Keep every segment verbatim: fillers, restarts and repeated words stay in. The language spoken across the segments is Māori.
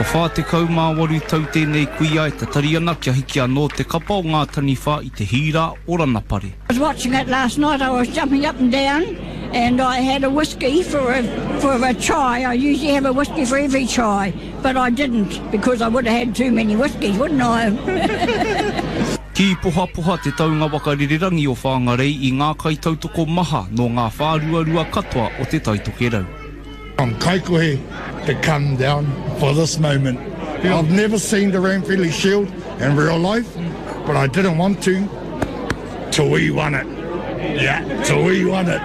Ko whā te kaumā waru tau tēnei kuia e tatari ana kia hiki anō te kapa o ngā taniwha I te hira o Ranapare. I was watching it last night. I was jumping up and down and I had a whiskey for a, for a try. I usually have a whiskey for every try, but I didn't because I would have had too many whiskies, wouldn't I? Ki poha poha te taunga wakarirerangi o whāngarei I ngā kai tautoko maha no ngā whāruarua katoa o te taitokerau. I'm kaikohe to come down for this moment. I've never seen the Ranfurly Shield in real life, but I didn't want to till we won it. Yeah, till we won it.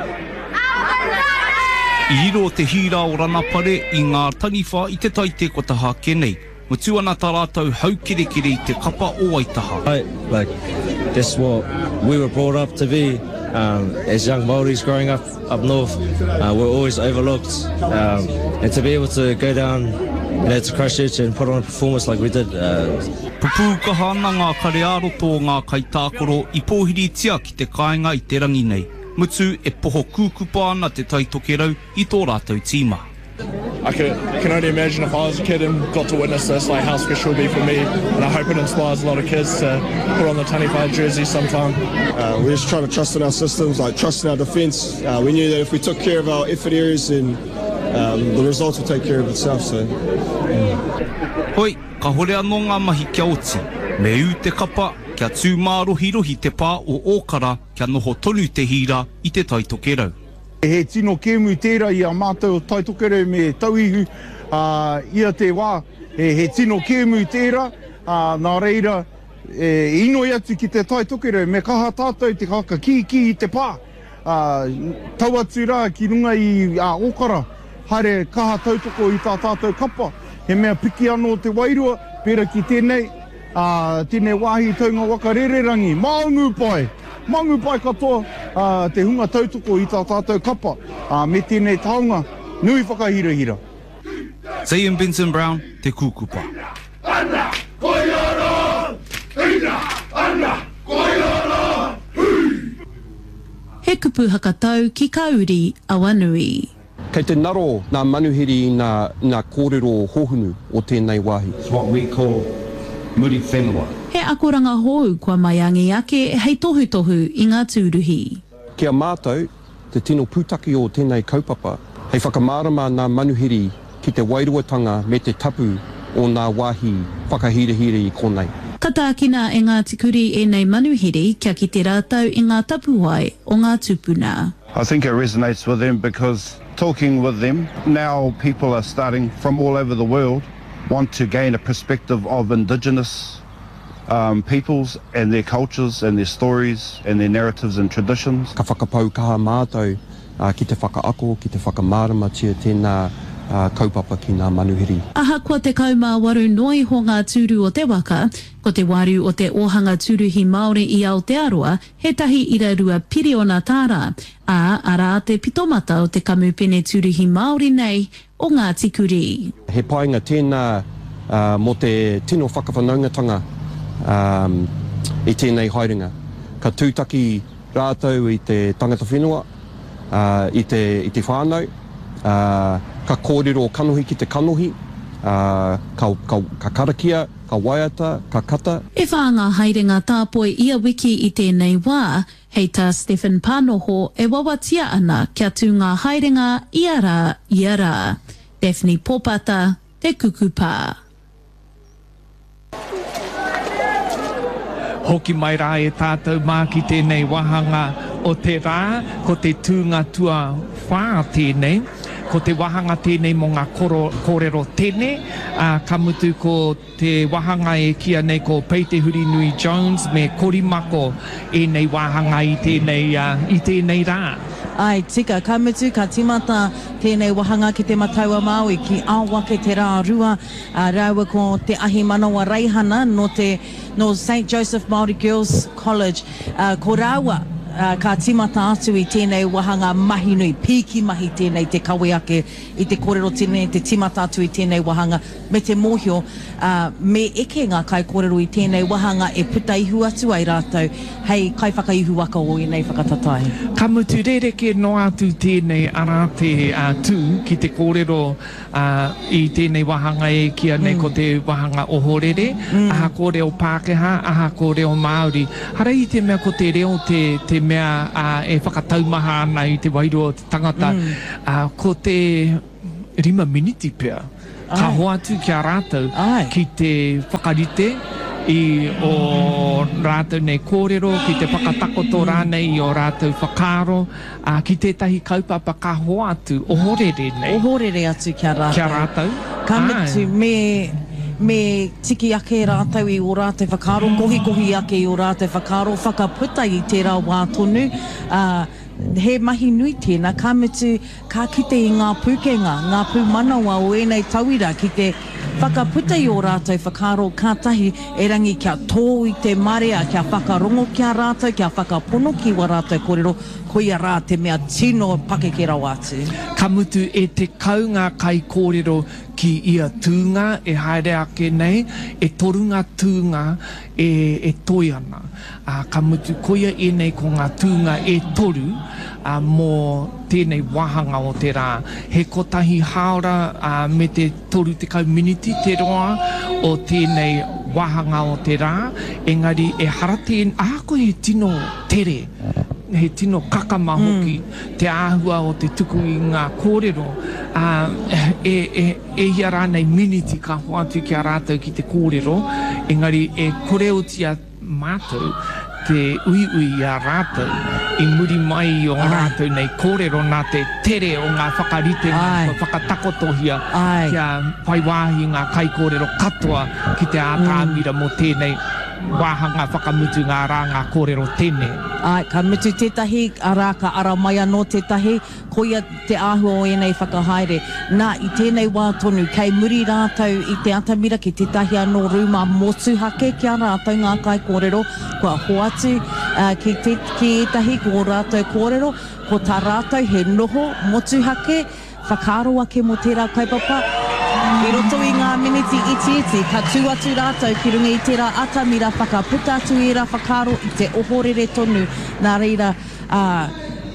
I iro te hira o Ranapare I ngā taniwha I te taite ko taha kenei. Mutu ana tā rātou haukerekere I te kapa o Waitaha. Right, like, that's what we were brought up to be. Um, as young Māoris growing up up north, uh, we're always overlooked. Um, and to be able to go down, you know, to Christchurch and put on a performance like we did. Uh, Pupu kaha ana ngā kare aroto o ngā kai tākoro I pōhiri tia ki te kāinga I te rangi nei. Mutu e poho kūkupa ana te taitokerau I tō rātou tīma. I can, can only imagine if I was a kid and got to witness this, like how special it would be for me. And I hope it inspires a lot of kids to put on the taniwha jersey sometime. Uh, we're just trying to trust in our systems, like trust in our defence. Uh, we knew that if we took care of our effort areas, then um, the results will take care of itself. So. Mm. Hoi, ka hore anō ngā mahi kia oti. Me u te kapa, kia tū mārohi rohi te pā o ōkara, kia noho tonu te hira I te taitokerau. He tino kēmu tērā I a mātou taitokerau me tauihu uh, ia te wā. He, he tino kēmu tērā, uh, nā reira e inoi atu ki te taitokerau me kaha tātou te kaka ki ki I te pā. Uh, tau atu rā ki runga I uh, ōkara, haere kaha tautoko I tā tātou kapa. He mea piki anō te wairua, pera ki tēnei, uh, tēnei wāhi taunga wakarererangi, maungu pai. Mangu pai katoa uh, te hunga tautoko I tā tātou kapa uh, me tēnei taonga nui whakahira-hira. Ian Benson Brown, te kūkupa. Ana, koiara! Ina, ana, koiara! Hui! He kupu hakatau ki kauri awanui. Kei te naro ngā manuhiri I ngā, ngā kōrero hohunu o tēnei wāhi. It's what we call muri whenua. He akoranga hou kua mai angi ake hei tohu tohu I ngā tūruhi. Kia mātou, te tino pūtaki o tēnei kaupapa, hei whakamārama ngā manuhiri ki te wairuatanga me te tapu o ngā wāhi whakahirahiri I konei. Katākina e ngā tikuri e nei manuhiri kia ki te rātau I ngā tapuai o ngā tupuna. I think it resonates with them because talking with them, now people are starting from all over the world want to gain a perspective of Indigenous um, peoples and their cultures and their stories and their narratives and traditions. Ka whakapau kaha mātou uh, ki te whakaako, ki te whakamārama tia tēnā uh, kaupapa ki ngā manuhiri. Aha kua te kaumā waru noi ho ngā tūru o te waka, ko te waru o te ohanga tūruhi Māori I Aotearoa, he tahi irarua piriona tāra, a ara te pitomata o te kamupene tūruhi Māori nei o ngā tikuri. He painga tēnā uh, mo te tino whakawhanaungatanga um, I tēnei haerenga. Ka tūtaki rātou I te tangata whenua, uh, I, te, I te whānau, uh, ka kōrero kanohi ki te kanohi, uh, ka, ka, ka karakia, ka waiata, ka kata. E whānga haerenga tāpoi ia wiki I tēnei wā, hei tā Stephen Pānoho e wawatia ana kia tū ngā haerenga ia rā, ia rā. Daphne Popata, te kukupā. Hoki mai rā e tātou mā ki tēnei wahanga o te rā, ko te tūnga tua whā tēnei, ko te wahanga tēnei mo ngā koro, kōrero tēnei, uh, ka mutu ko te wahanga e kia nei ko Peite Huri Nui Jones me Korimako e nei wahanga I tēnei, uh, I tēnei rā. Ai, tika, ka mutu, ka timata tēnei wahanga ki te mataua Māui ki Awake te rā rua, uh, raua ko te ahi manawa reihana no te no Saint Joseph Māori Girls College, uh, ko rāua uh, ka timata atu i tēnei wahanga mahi nui, piki mahi tēnei te kawe ake i te kōrero tēnei, te timata atu i tēnei wahanga, me te mōhio, uh, me eke ngā kai kōrero i tēnei wahanga e puta ihu atu ai rātou, hei kai whakaihu waka o i nei whakatatai. Ka mutu rereke no atu tēnei ara te uh, tū ki te kōrero uh, i tēnei wahanga e kia nei mm. ko te wahanga o horere, mm. aha ko reo Pākehā, aha ko reo Māori. Hara i te mea ko te reo te, te mea uh, e whakataumaha ana i te wairua o te tangata, mm. uh, ko te rima miniti pia. Ka hoa atu kia rātou Ai. Ki te whakarite i o rātou nei kōrero, ki te whakatakoto rānei i o rātou whakaro, uh, ki tētahi kaupapa ka hoa atu, o horere nei. O horere atu kia rātou. Kia rātou. Ka mitu, me, me tiki ake rātou i o rātou whakaro, kohi kohi ake i o rātou whakaro, whakaputa i tērā wā tonu, uh, he mahi nui tēnā, ka mitu, ka kite i ngā pūkenga, ngā pū manawa o enei tauira, ki te whakaputa i o rātou whakaro kātahi e rangi kia tō i te marea, kia whakarongo kia rātou, kia whakapono ki wa rātou kōrero, koia rā te mea tino pake ki rau atu. Ka mutu e te kaunga kai kōrero ki ia tūnga e haere ake nei, e torunga tūnga e, e toi ana. Uh, ka mutu koia e nei ko ngā tūnga e toru uh, mō tēnei wahanga o te rā. He kotahi haora uh, me te toru te kau miniti te roa o tēnei wahanga o te rā, engari e harate āko he tino tere. He tino kakama hoki, mm. te āhua o te tuku i ngā kōrero, uh, e, e, e hia rānei miniti ka hoatu ki a rātou ki te kōrero, engari e koreutia mātou te ui ui a rātou, i muri mai o rātou nei kōrero nā te tere o ngā whakarite, ngā whakatakotohia, kia whaiwāhi ngā kai kōrero katoa ki te ātāmira mm. mo tēnei wāhanga whakamutu ngā rā ngā kōrero tēnei. Ai, ka mitu tētahi, arā ka ara mai anō tētahi, koia te āhua o enei whakahaere. Nā, i tēnei wā tonu, kei muri rātou i te atamira ki tētahi anō rūma motu hake kia rātou ngā kai kōrero, kua hoatu uh, ki te ki etahi ko rātou kōrero, ko tā rātou he noho motu hake, whakaro ake mo tērā kaipapa, i roto i ngā miniti iti iti, ka tū atu rātou ki runga i tērā atamira whakaputa atu i rā whakaro i te ohorere tonu. Nā reira, uh,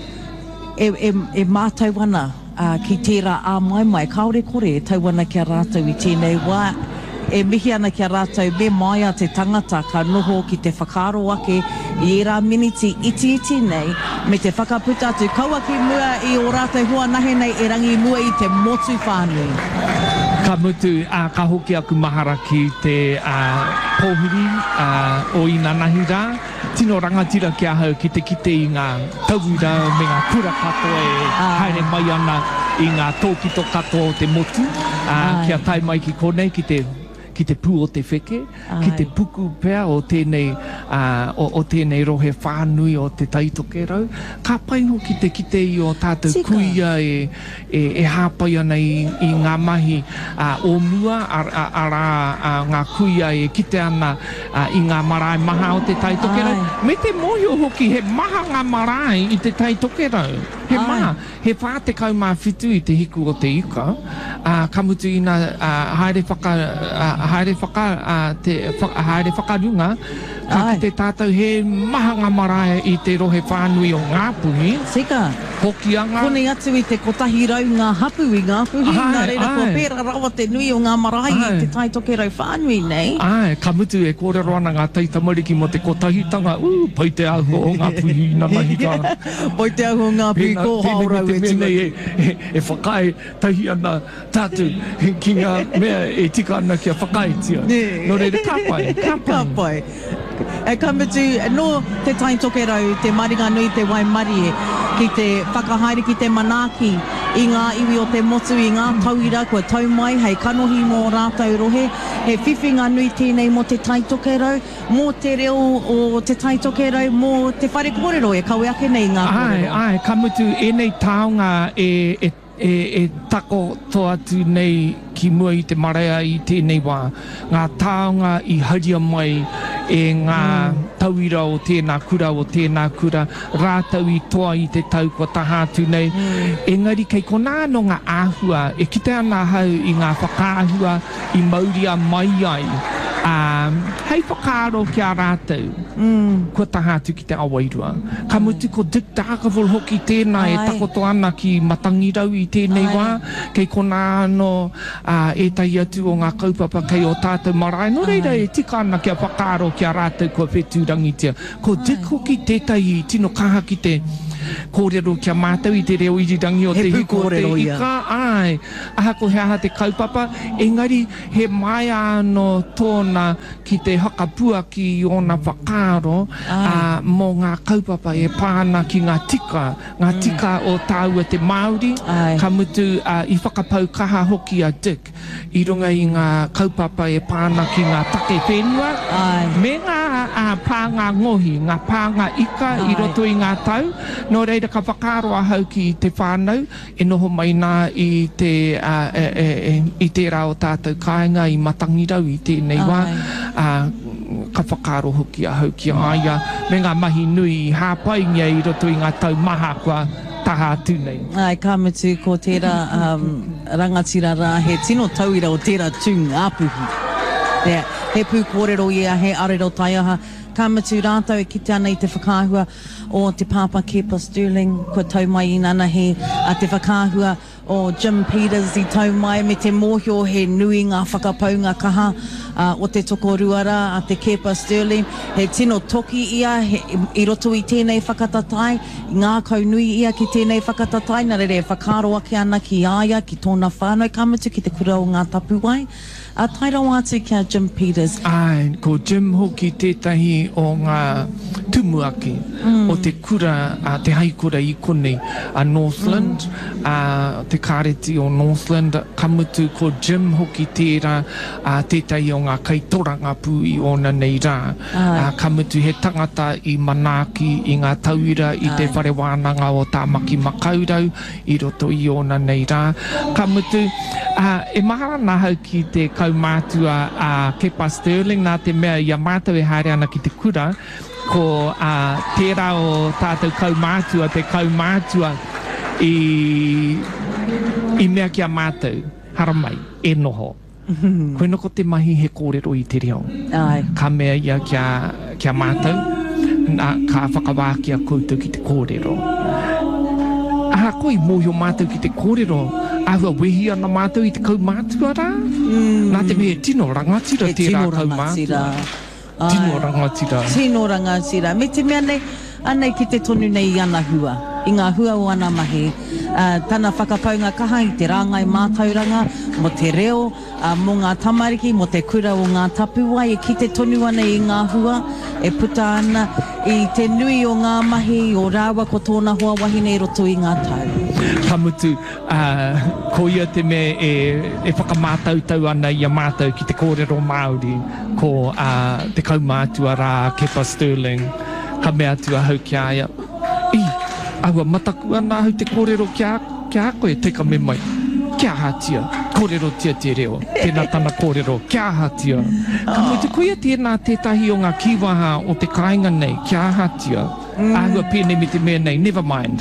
e, e, e mātau ana uh, ki tērā ā mai mai, kaore kore e tau ana kia rātou i tēnei wā, e mihi ana kia rātou me mai a te tangata ka noho ki te whakaro ake i rā miniti iti iti nei, me te whakaputa atu, kaua ki mua i o rātou hua nahe nei e rangi mua i te motu whānui. Ka mutu uh, ka hoki aku mahara ki te uh, pōhiri uh, o ina nahi rā. Tino rangatira kia hau ki te kite i ngā tauira me ngā kura katoa e ah. haere mai ana i ngā tōkito katoa o te motu. Uh, kia tai mai ki konei ki te ki te pū o te wheke, Ai. Ki te puku pēr o tēnei, uh, o, o tēnei rohe whānui o te taitoke rau. Ka pai hoki te kite i o tātou Tika. Kuia e, e, e hāpai ana i, i ngā mahi uh, o mua, ara, ara uh, ngā kuia e kite ana uh, i ngā marae maha o te taitoke rau. Me te moio hoki, he maha ngā marae i te taitoke rau. He Ai. Maha, he whāte kau mā whitu i te hiku o te ika. Uh, ka mutu ina uh, haere whaka... Uh, haere whaka, uh, te, whaka, haere whakarunga, ka ki te tātou he maha ngā marae i te rohe whānui o Ngāpuhi. Sika. Hoki anga. Kone atu i te kotahi rau ngā hapu i Ngāpuhi. Nā reira ko pēra rawa te nui o ngā marae ai. I te taitoke rau whānui nei. Ai, ka mutu e kōrero ana ngā taitamariki mo te kotahitanga. Uh, pai te ahu o Ngāpuhi i nā mahi kā. Pai te ahu o Ngāpuhi ko haurau e tū. E, e, e whakae tahi ana tātou ki ngā mea e tika ana kia whakae. No reira, ka pai, ka pai. Ka pai. E ka mitu, no te taitoke rau, te maringa nui te Waimarie, ki te whakahaere ki te manaki, i ngā iwi o te motu, i ngā tauira, kua tau mai, hei kanohi mō rātou rohe, he whiwhinga nui tēnei mo te taitoke rau, mō te reo o te taitoke rau, mō te whare kōrero, e kaue ake nei ngā kōrero. Ai, ai, ka mitu, e nei taonga e, e E, e tako to atu nei ki mua i te marea i tēnei wā. Ngā taonga i haria mai e ngā tauira o tēnā kura o tēnā kura, rātau i toa i te tau ko tahātu nei. Engari kei kona no ngā āhua, e kite ana hau i ngā whakaahua i mauria mai ai. Um, hei whakaaro ki a rātou, mm. ko tahātu ki te awairua. Ka mutu ko Dick Darkaville hoki tēnā e takoto ana ki matangirau i tēnei wā, kei kona ano uh, e tai atu o ngā kaupapa kei o tātou marae. No reira e tika ana ki a whakaaro ki a rātou ko whetūrangitia. Ko Dick hoki tētai tino kaha ki te kōrero kia mātou i te reo irirangi o te hiko o te ika. Ai, aha ko hea te kaupapa, engari he mai ano tōna ki te hakapua ki ona whakaaro uh, mō ngā kaupapa e pāna ki ngā tika, ngā tika mm. o tāua te Māori. Ai. Ka mutu uh, i whakapau kaha hoki a Dick, i runga i ngā kaupapa e pāna ki ngā take whenua. Ai. Me ngā uh, pā ngā ngohi, ngā pā ngā ika Ai. I roto i ngā tau. No reira ka whakaaro a hau ki te whānau, e noho mai nā i te, uh, e, e, e, i te rao tātou kāinga i matangirau i tēnei wā. Uh, ka whakaaro hoki a hau ki aia, me ngā mahi nui i hāpaingia i roto i ngā tau maha kua tahātu nei. Ai, ka mutu ko tērā um, rangatira rā, he tino tauira o tērā tū ngāpuhi. Yeah. He pū kōrero ia, he arero taiaha, ka mutu rātau e kite ana i te whakāhua o te Papa Kepa Sterling, ko tau mai i nana he a te whakāhua o Jim Peters i tau mai me te mōhio he nui ngā whakapau ngā kaha uh, o te tokoruara a te Kepa Sterling. He tino toki ia he, i roto i tēnei whakatatai, ngā kau nui ia ki tēnei whakatatai, nā rere e whakaro ake ana ki aia, ki tōna whānau, ka mutu ki te kura o ngā tapu wai. A tairau atu kia Jim Peters. Ai, ko Jim hoki tētahi o ngā tumuaki mm. o te kura, uh, te haikura i konei a Northland, mm. uh, te kāreti o Northland, ka mutu ko Jim hoki tērā uh, tētahi o ngā kaitoranga pū i ona nei rā. Uh, ka mutu he tangata i Manaki i ngā tauira i te whare wānanga o Tāmaki Makaurau i roto i ona nei rā. Ka mutu uh, e mahara nā hau ki te kaumātua a uh, Kepa Sterling, nā te mea i a mātou e haere ana ki te kura, ko uh, tērā o tātou kaumātua, te kaumātua i, i mea ki a mātou, haramai, e noho. Koe noko te mahi he kōrero i te reo. Ai. Ka mea ia kia, kia mātou, nā ka whakawākia koutou ki te kōrero. Aha koe mōhio mātou ki te kōrero, ahua wehi ana mātou i te kaumātua rā. Mm. Nā te mea tino rangatira e tērā tino kaumātua. Tino rangatira. Tino rangatira. Me te mea nei, anei ki te tonu nei i ana hua. I ngā hua o ana mahi. Uh, tana whakapaunga kaha i te rāngai mātauranga, mo te reo, uh, mo ngā tamariki, mo te kura o ngā tapuwai, e ki te tonu ana i ngā hua, e puta ana i te nui o ngā mahi o rāua ko tōna hoa wahine i roto i ngā tau. Ka mutu, uh, ko ia te me e, e whakamātautau ana i a mātou ki te kōrero Māori, ko uh, te kaumātua rā Kepa Sterling, ka mea tua hau ki aia. I, aua mataku ana hau te kōrero kia, kia koe teka me mai. Kia hatia, kōrero tia te reo, tēnā tana kōrero, kia hatia. Ka mutu koia tēnā tētahi o ngā kiwaha o te kāinga nei, kia hatia. Mm. Ahua pēne me te mea nei, never mind.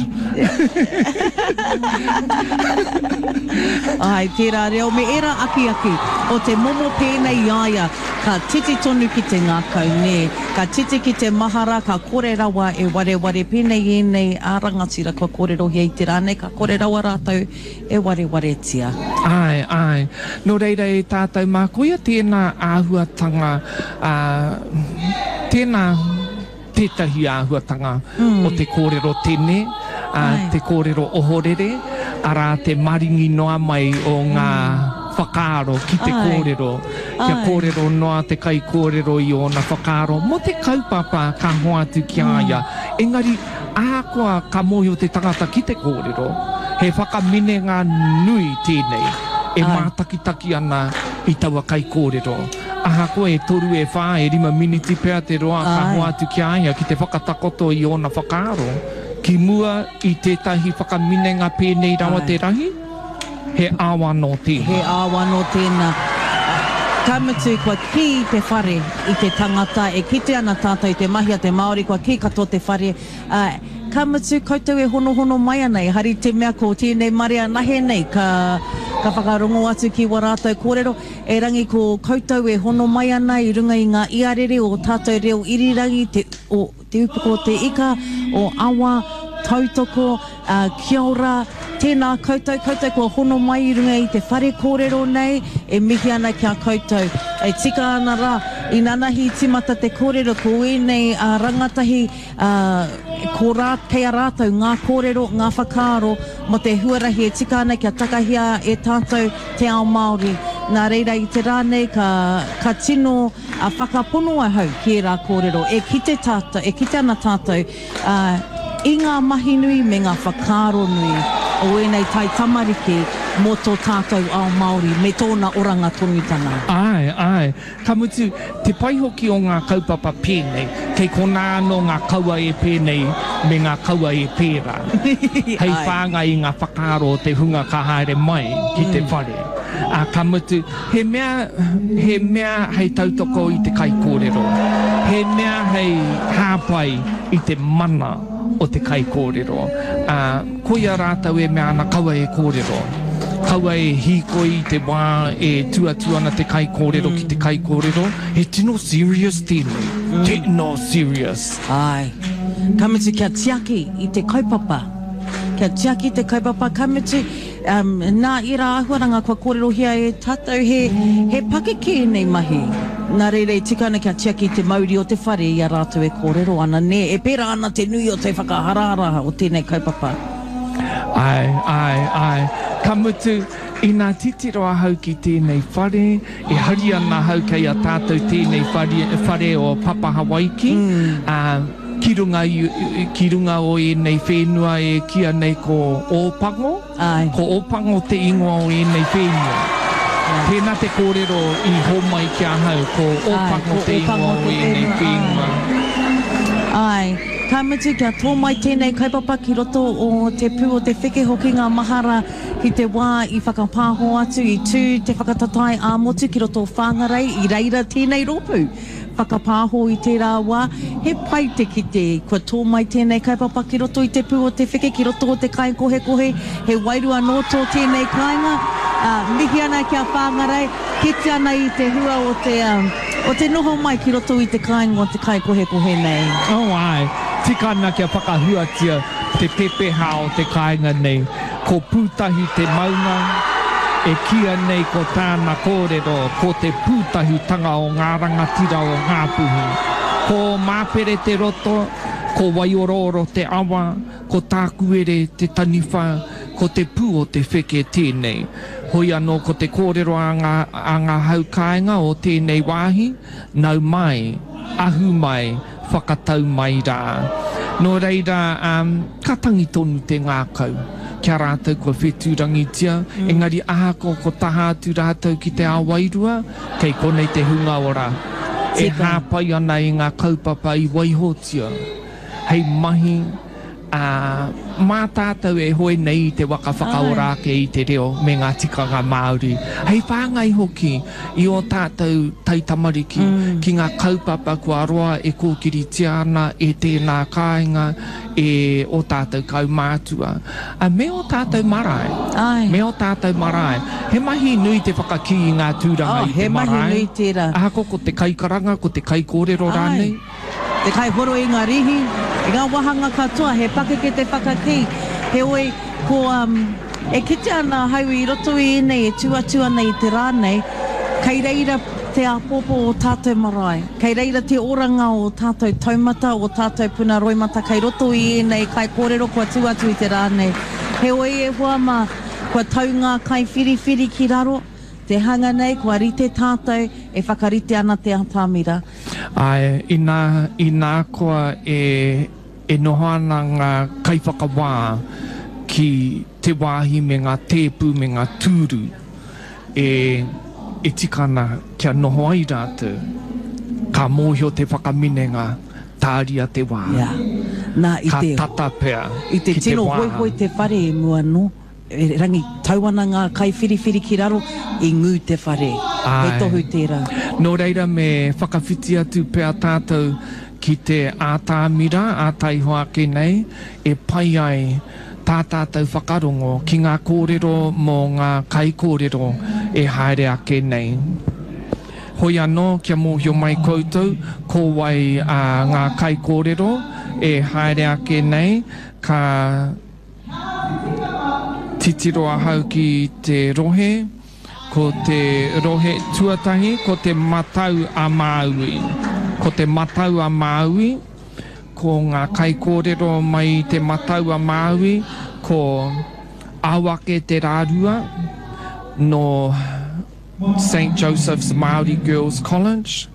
Ai, tērā reo, me era aki aki, o te momo pēnei aia, ka titi tonu ki te ngākau ne, ka titi ki te mahara, ka kore rawa e ware ware pēnei e nei, a rangatira kua kōrero hei te rānei, ka kore rawa rātau e ware ware tia. Ai, ai. No reira e tātou mā koia tēnā āhuatanga, uh, tēnā tētahi āhuatanga mm. o te kōrero tēne, uh, te kōrero ohorere, arā te maringi noa mai o ngā whakaaro ki te Ai. Kōrero. Kia Ai. Kōrero noa te kai kōrero i ona whakaaro, mo te kaupapa ka hoatu ki aia. Mm. Engari, ākoa ka mohi o te tangata ki te kōrero, he whakamine ngā nui tēnei, e mātakitaki ana i taua kai kōrero. Aha koe e toru e whā, e rima miniti pēr te roa ka hoatu ki aia ki te whakatakoto i ona whakaaro. Ki mua i tētahi whakaminenga pēnei rawa te rahi, he awa no tēnā. He awa no tēnā. Kamutu kua ki te whare i te tangata, e kite ana tātou i te mahi a te Māori, kua ki katoa te whare. Uh, Kamutu koutou e hono hono mai ana, hari te mea ko tēnei marea nahe nei, ka, ka whakarongo atu ki wa rātou kōrero, e rangi ko koutou e hono mai ana i runga i ngā iarere o tātou reo irirangi, te, o, te upako te ika, o awa, tautoko, uh, kia ora, tēnā koutou, koutou kua hono mai i runga i te whare kōrero nei, e mihi ana kia koutou. E tika ana rā, i nanahi timata te kōrero, ko e nei uh, rangatahi, uh, ko rā, kei a rātou ngā kōrero, ngā whakaaro, mo te huarahi e tika ana kia takahia e tātou te ao Māori. Nā reira i te rānei, ka, ka tino a whakapono ai hau ki e rā kōrero, e kite tātou, e kite ana tātou, uh, i ngā mahi nui me ngā whakaaro nui o enei tai tamariki mō tō tātou ao Māori me tōna oranga tonutanga. Ai, ai. Ka mutu, te pai hoki o ngā kaupapa pēnei, kei kona anō ngā kaua e pēnei me ngā kaua e pēra. Hei whāngai i ngā whakaaro te hunga ka haere mai ki te whare. A ka mutu, he mea, he mea hei tautoko i te kai kōrero. He mea hei hāpai i te mana o te kai kōrero. Uh, koia rātau e mea ana kaua e kōrero. Kaua e hiko i te wā e tuatu ana te kai kōrero mm. ki te kai kōrero. He tino serious tēnei. Mm. Tino serious. Ai. Kamutu kia tiaki i te kaupapa. Kia tiaki te kaupapa. Kamutu, um, nā ira ahuaranga kua kōrero hia e tātou he, he pakeke nei mahi. Nā reire, tika ana kia tiaki te mauri o te whare i a rātou e kōrero ana ne. E pera ana te nui o te whakaharara o tēnei kaupapa. Ai, ai, ai. Ka mutu, i nā titiro ahau ki tēnei whare, e hari ana hau kei a tātou tēnei whare, whare o Papa Hawaiki. Mm. Uh, ki, runga, ki runga o e nei whenua e kia nei ko Ōpango. Ai. Ko Ōpango te ingoa o e nei whenua. Tēnā te kōrero i homai kia hau, ko Ōpango te ingoa o e nei whenua. Ai, ka mutu kia tō mai tēnei kaupapa ki roto o te pū o te whike hoki ngā mahara ki te wā i whakapāho atu i tū te whakatatai ā motu ki roto whāngarei i reira tēnei rōpū. Whakapāho i te rā wā, he pai te kite, kua tō mai tēnei kaupapa ki roto i te pū o te whike, ki roto o te kai kohe kohe, he wairua noto tēnei kāinga, uh, mihi ana kia whāngarei, kite ana i te hua o te, um, o te noho mai ki roto i te kāinga o te kai kohe kohe nei. Oh ai, tika ana kia whakahuatia te pepeha o te kāinga nei, ko pūtahi te maunga, e kia nei ko tāna kōrero, ko te pūtahi tanga o ngā rangatira o ngā puhi. Ko māpere te roto, ko waiororo te awa, ko tākuere te taniwha, ko te pū o te wheke tēnei. Hoi anō ko te kōrero a ngā, a ngā haukainga o tēnei wāhi, nau mai, ahu mai, whakatau mai rā. Nō reira, um, ka tangi tonu te ngākau. Kia rātou kua whetūrangitia, mm. engari ahako ko taha atu rātou ki te awairua, kei konei te hunga ora. E hāpai ana i ngā kaupapa i waihotia. Hei mahi, uh, mā tātou e hoi nei te waka whakaorake i te reo me ngā tikanga Māori. Hei whāngai hoki i o tātou taitamariki mm. ki ngā kaupapa kua roa e kōkiri tiana e tēnā kāinga e o tātou kaumātua. A me o tātou marae. Ai. Me o tātou marae. He mahi nui te whakaki i ngā tūranga oh, i te marae. He mahi nui tērā. Ahako ko te kaikaranga, ko te kai kōrero rānei. Te kai horo i ngā rihi, i ngā wahanga katoa, he pakeke te whakaki. He oi, ko, um, e kite ana hau i roto i nei, e tuatua nei te rānei, kei reira te apopo o tātou marae. Kei reira te oranga o tātou taumata, o tātou puna roimata, kei roto i nei, kai kōrero kua tuatu i te rānei. He oi e hua mā, kua tau ngā kai whiriwhiri ki raro, te hanga nei, kua rite tātou, e whakarite ana te atamira. Ai, i nā, i nā koa e, e nohana ngā kai whakawā ki te wāhi me ngā tēpū me ngā tūru. E, e tikana kia noho ai rātou, ka mōhio te whakaminenga, tāria te wā. Yeah. Nā, i ka te, tata pea i te ki te tino wā. hoi hoi te whare e mua no, e rangi tauana ngā kai whiriwhiri ki raro i ngū te whare. Ai. He tohu tērā. Nō reira me whakawhiti atu pēr tātou ki te ātāmira, ātaihoa ke nei, e pai ai tā tātou whakarongo ki ngā kōrero mō ngā kai kōrero e haere ake nei. Hoi anō kia mōhio mai koutou, ko wai uh, ngā kai kōrero e haere ake nei, ka titiro ahau ki te rohe, ko te rohe tuatahi, ko te matau a Māui. Ko te matau a Māui, ko ngā kai kōrero mai te matau a Māui, ko awake te rārua no Saint Joseph's Māori Girls College,